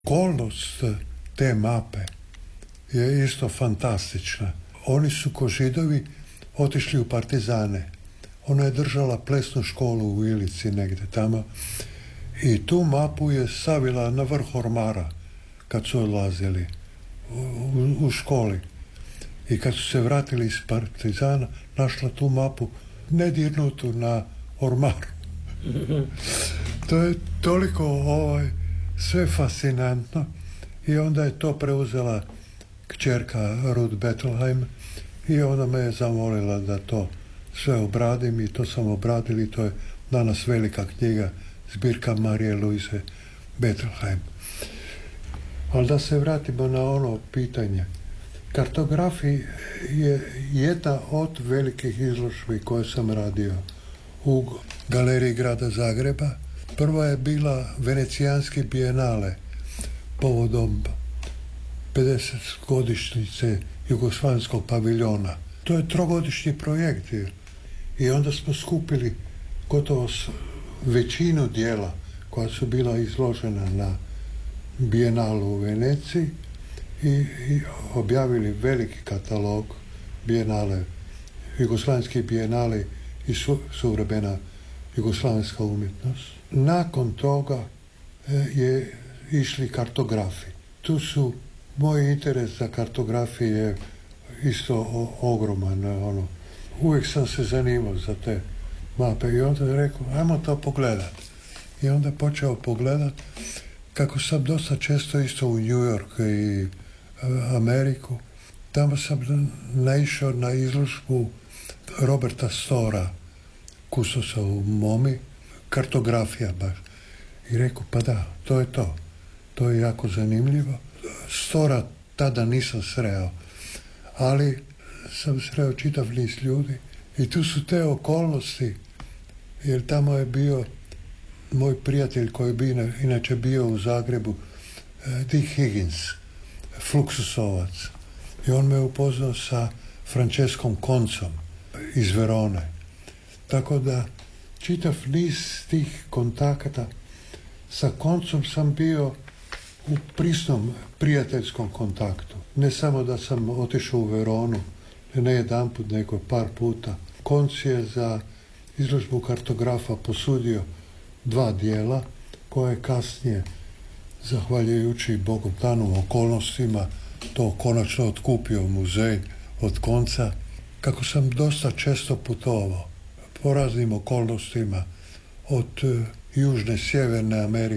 Okolnost te mape je isto fantastična. Oni su ko Židovi otišli u partizane. Ona je držala plesnu školu u Ilici negdje tamo i tu mapu je stavila na vrh ormara kad su odlazili u školi. I kad su se vratili iz partizana, našla tu mapu nedirnutu na ormaru. To je toliko sve fascinantno i onda je to preuzela kćerka Ruth Bettelheim i ona me je zamolila da to sve obradim i to sam obradili. To je danas velika knjiga, zbirka Marije Luise Bettelheim. Ali da se vratimo na ono pitanje. Kartografi je jedna od velikih izložbi koje sam radio u Galeriji grada Zagreba. Prva je bila Venecijanski bijenale povodom 50 godišnjice Jugoslavenskog paviljona. To je trogodišnji projekt i onda smo skupili gotovo većinu dijela koja su bila izložena na bijenalu u Veneciji i objavili veliki katalog bijenale, jugoslavenski bijenale i suvremena jugoslavenska umjetnost. Nakon toga je išli kartografi. Tu su, moj interes za kartografije je isto ogroman. Uvijek sam se zanimao za te mape i onda je rekao, ajmo to pogledat. I onda počeo pogledat kako sam dosta često isto u New York i Ameriku. Tamo sam naišao na izložbu Roberta Stora, kustosa u MoMI, kartografija baš. I rekao, pa da, to je to. To je jako zanimljivo. Stora tada nisam sreo, ali sam sreo čitav niz ljudi i tu su te okolnosti, jer tamo je bio moj prijatelj koji bi inače bio u Zagrebu, Dick Higgins, fluksusovac. I on me upoznao sa Franceskom Koncom iz Verone. Tako da čitav niz tih kontakata sa Koncom sam bio u prisnom prijateljskom kontaktu. Ne samo da sam otišao u Veronu, ne jedanput, nego par puta. Konc je za izložbu kartografa posudio 2 dijela koje kasnije, zahvaljujući Bogom danom okolnostima, to konačno otkupio muzej od Konca. Kako sam dosta često putovao po raznim okolnostima od južne, sjeverne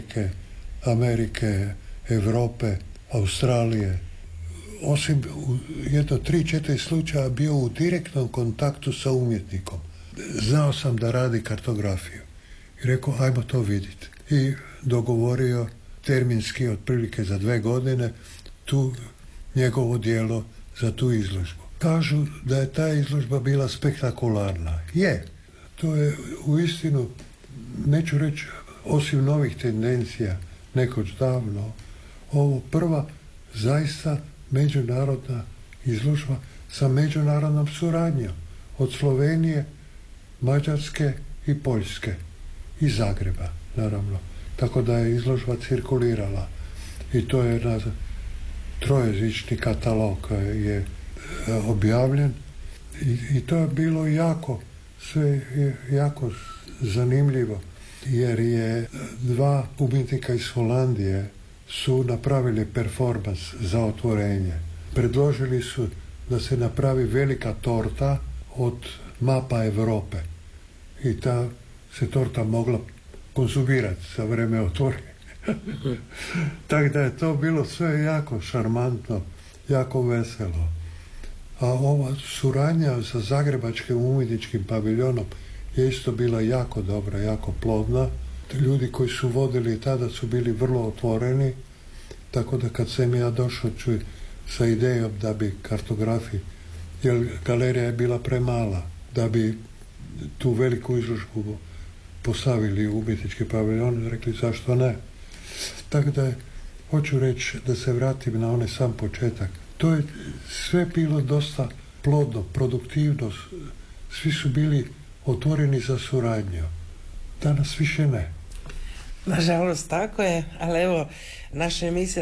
Amerike, Europe, Australije. Osim u jedno 3-4 slučaja bio u direktnom kontaktu sa umjetnikom. Znao sam da radi kartografiju. I rekao, ajmo to vidjeti. I dogovorio terminski otprilike za 2 godine tu njegovo djelo za tu izložbu. Kažu da je ta izložba bila spektakularna. Je. To je uistinu, neću reći, osim novih tendencija, nekoć davno, ovo prva zaista međunarodna izložba sa međunarodnom suradnjom od Slovenije, Mađarske i Poljske i Zagreba, naravno. Tako da je izložba cirkulirala i to je na trojezični katalog je objavljen i to je bilo sve je jako zanimljivo, jer je 2 umjetnika iz Holandije su napravili performans za otvorenje. Predložili su da se napravi velika torta od mapa Europe i ta se torta mogla konzumirati za vrijeme otvorenja. Tako da je to bilo sve jako šarmantno, jako veselo. A ova suradnja sa Zagrebačkim umjetničkim paviljonom je isto bila jako dobra, jako plodna. Ljudi koji su vodili tada su bili vrlo otvoreni, tako da kad sam ja došao sa idejom da bi kartografi, jer galerija je bila premala, da bi tu veliku izložbu postavili u umjetnički paviljon, rekli zašto ne. Tako da hoću reći, da se vratim na onaj sam početak. To je sve bilo dosta plodno, produktivno, svi su bili otvoreni za suradnju. Danas više ne. Nažalost, tako je, ali evo, naša emisija